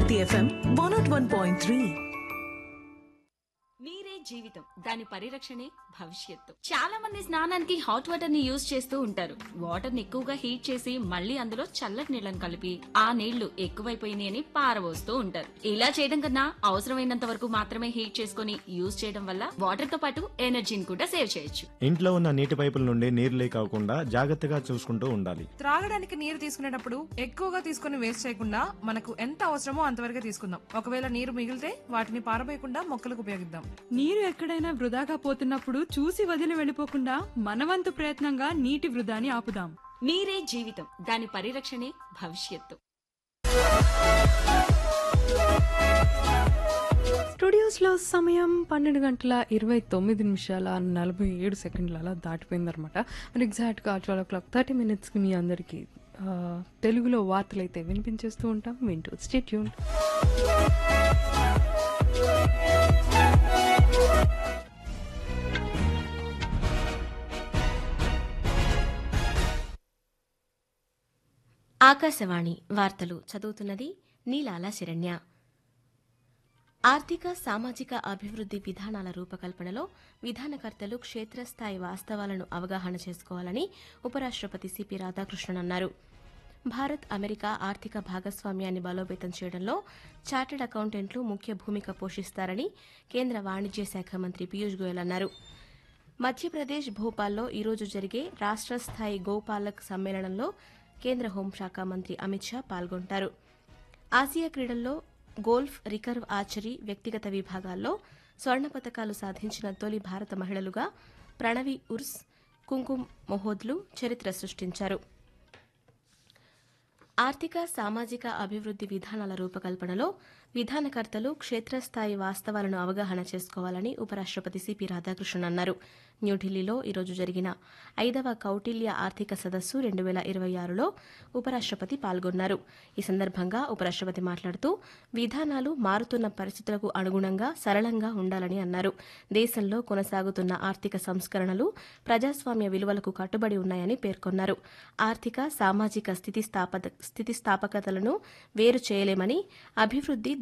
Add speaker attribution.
Speaker 1: Bharati FM 101.3.
Speaker 2: నీరే జీవితం, దాని పరిరక్షణే భవిష్యత్తు. చాలా మంది స్నానానికి హాట్ వాటర్ ని యూజ్ చేస్తూ ఉంటారు. వాటర్ ని ఎక్కువగా హీట్ చేసి మళ్ళీ అందులో చల్లటి నీళ్లను కలిపి ఆ నీళ్లు ఎక్కువైపోయినాయి అని పారబోస్తూ ఉంటారు. ఇలా చేయడం కన్నా అవసరమైనంత వరకు మాత్రమే హీట్ చేసుకుని యూజ్ చేయడం వల్ల వాటర్ తో పాటు ఎనర్జీని కూడా సేవ్ చేయొచ్చు.
Speaker 3: ఇంట్లో ఉన్న నీటి పైపుల నుండి నీరు లీక్ అవ్వకుండా జాగ్రత్తగా చూసుకుంటూ ఉండాలి.
Speaker 4: త్రాగడానికి నీరు తీసుకునేటప్పుడు ఎక్కువగా తీసుకుని వేస్ట్ చేయకుండా మనకు ఎంత అవసరమో అంతవరకే తీసుకుందాం. ఒకవేళ నీరు మిగిలితే వాటిని పారబోయకుండా మొక్కలకు ఉపయోగిద్దాం.
Speaker 5: నీరు ఎక్కడైనా వృధాగా పోతున్నప్పుడు చూసి వదిలి వెళ్లిపోకుండా మనవంతు ప్రయత్నంగా నీటి వృధాని ఆపుదాం.
Speaker 2: నీరే జీవితం, దాని పరిరక్షణే భవిష్యత్తు.
Speaker 5: స్టూడియోస్ లో సమయం 12:29:47 అలా దాటిపోయిందనమాట. మరి ఎగ్జాక్ట్ గా 12:30 కి మీ అందరికి తెలుగులో వార్తలు అయితే వినిపించేస్తూ ఉంటాం. వింటూ స్టే ట్యూన్డ్.
Speaker 6: ఆకాశవాణి వార్తలు చదువుతున్నది నీలాల శరణ్య. ఆర్థిక సామాజిక అభివృద్ది విధానాల రూపకల్పనలో విధానకర్తలు క్షేత్రస్థాయి వాస్తవాలను అవగాహన చేసుకోవాలని ఉపరాష్టపతి సిపి రాధాకృష్ణన్ అన్నారు. భారత్ అమెరికా ఆర్థిక భాగస్వామ్యాన్ని బలోపేతం చేయడంలో చార్టర్డ్ అకౌంటెంట్లు ముఖ్య భూమిక పోషిస్తారని కేంద్ర వాణిజ్య శాఖ మంత్రి పీయూష్ గోయల్ అన్నారు. మధ్యప్రదేశ్ భోపాల్లో ఈరోజు జరిగే రాష్ట్ర స్థాయి గోపాలక్ సమ్మేళనంలో కేంద్ర హోంశాఖ మంత్రి అమిత్ షా పాల్గొంటారు. ఆసియా క్రీడల్లో గోల్ఫ్, రికర్వ్ ఆర్చరీ వ్యక్తిగత విభాగాల్లో స్వర్ణ పతకాలు సాధించిన తొలి భారత మహిళలుగా ప్రణవి ఉర్స్, కుంకుమ్ మొహోద్లు చరిత్ర సృష్టించారు. ఆర్థిక సామాజిక అభివృద్ది విధానాల రూపకల్పనలో విధానకర్తలు క్షేత్రస్థాయి వాస్తవాలను అవగాహన చేసుకోవాలని ఉపరాష్టపతి సిపి రాధాకృష్ణన్ అన్నారు. న్యూఢిల్లీలో ఈరోజు జరిగిన 5వ కౌటిల్య ఆర్థిక సదస్సు 2026లో ఉపరాష్టపతి పాల్గొన్నారు. ఈ సందర్భంగా ఉపరాష్టపతి మాట్లాడుతూ విధానాలు మారుతున్న పరిస్థితులకు అనుగుణంగా సరళంగా ఉండాలని అన్నారు. దేశంలో కొనసాగుతున్న ఆర్థిక సంస్కరణలు ప్రజాస్వామ్య విలువలకు కట్టుబడి ఉన్నాయని పేర్కొన్నారు. ఆర్థిక సామాజిక స్థితిస్థాపకతలను వేరు చేయలేమని, అభివృద్ది